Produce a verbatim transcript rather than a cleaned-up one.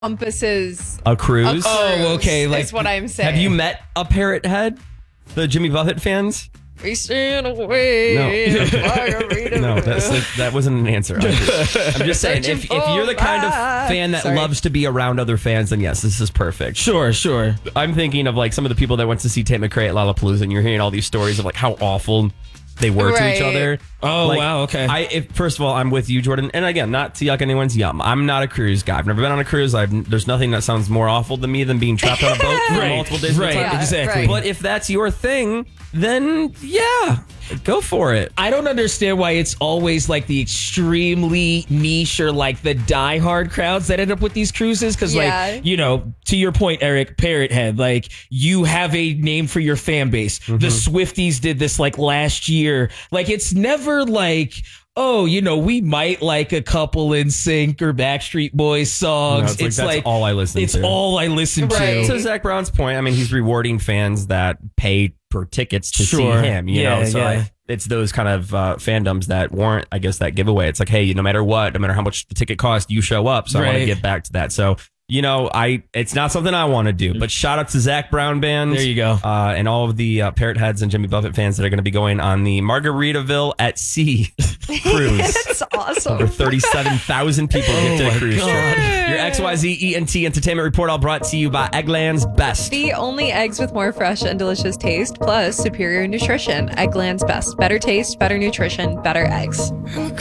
encompasses A cruise? Oh, okay. Like, That's what I'm saying. Have you met a Parrot Head? The Jimmy Buffett fans? We stand away. No. Margarita. No, that's like, that wasn't an answer. I'm just, I'm just saying, if, if you're the kind of fan that Sorry. loves to be around other fans, then yes, this is perfect. Sure, sure. I'm thinking of like some of the people that went to see Tate McRae at Lollapalooza, and you're hearing all these stories of like how awful they were to each Right. other. Oh, Like, wow, okay. I if, first of all, I'm with you, Jordan. And again, not to yuck anyone's yum. I'm not a cruise guy. I've never been on a cruise. I've, there's nothing that sounds more awful to me than being trapped on a boat for Right, multiple days. at a right, time. Yeah, exactly. right. But if that's your thing, then yeah, go for it. I don't understand why it's always like the extremely niche or like the diehard crowds that end up with these cruises. Cause Yeah. like, you know, to your point, Eric, Parrot Head, like you have a name for your fan base. Mm-hmm. The Swifties did this like last year. Like it's never like, oh, you know, we might like a couple in sync or Backstreet Boys songs. No, it's like, that's all I listen it's to. all I listen Right. To to. Zach Brown's point, I mean, he's rewarding fans that pay for tickets to Sure. see him. You Yeah, know, so yeah. I, it's those kind of uh, fandoms that warrant, I guess, that giveaway. It's like, hey, no matter what, no matter how much the ticket costs, you show up. So I want to Right. get back to that. So. You know, I it's not something I want to do, but shout out to Zach Brown Band. There you go. Uh, and all of the uh, Parrot Heads and Jimmy Buffett fans that are going to be going on the Margaritaville at Sea cruise. That's awesome. Over thirty-seven thousand people get to Oh the my cruise God. trip. Your X Y Z E N T Entertainment Report all brought to you by Eggland's Best. The only eggs with more fresh and delicious taste, plus superior nutrition. Eggland's Best. Better taste, better nutrition, better eggs.